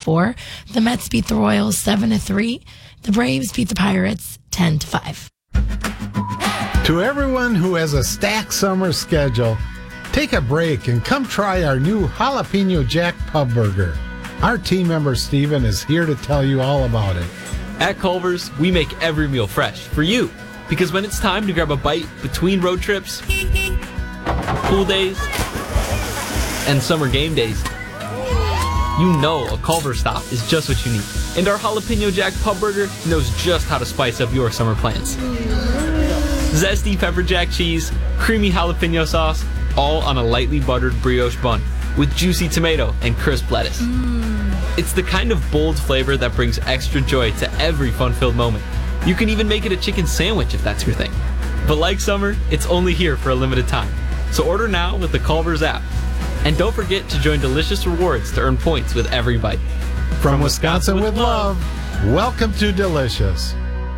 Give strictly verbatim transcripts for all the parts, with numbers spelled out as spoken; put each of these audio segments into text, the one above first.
four. The Mets beat the Royals seven to three. The Braves beat the Pirates ten to five. To everyone who has a stacked summer schedule, take a break and come try our new Jalapeno Jack Pub Burger. Our team member Steven is here to tell you all about it. At Culver's, we make every meal fresh for you. Because when it's time to grab a bite between road trips, pool days, and summer game days, you know a Culver's stop is just what you need. And our Jalapeno Jack Pub Burger knows just how to spice up your summer plans. Zesty pepper jack cheese, creamy jalapeno sauce, all on a lightly buttered brioche bun with juicy tomato and crisp lettuce. Mm. It's the kind of bold flavor that brings extra joy to every fun-filled moment. You can even make it a chicken sandwich if that's your thing. But like summer, it's only here for a limited time. So order now with the Culver's app. And don't forget to join Delicious Rewards to earn points with every bite. From, From Wisconsin, Wisconsin with love, welcome to Delicious.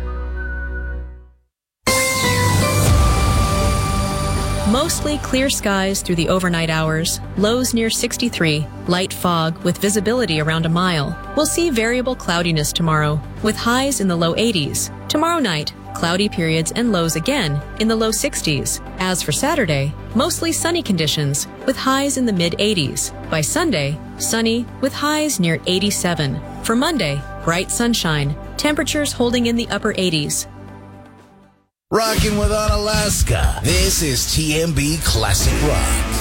Mostly clear skies through the overnight hours, lows near sixty-three, light fog with visibility around a mile. We'll see variable cloudiness tomorrow, with highs in the low eighties. Tomorrow night, cloudy periods and lows again in the low sixties. As for Saturday, mostly sunny conditions, with highs in the mid eighties. By Sunday, sunny with highs near eighty-seven. For Monday, bright sunshine, temperatures holding in the upper eighties. Rocking with Unalaska. This is T M B Classic Rock.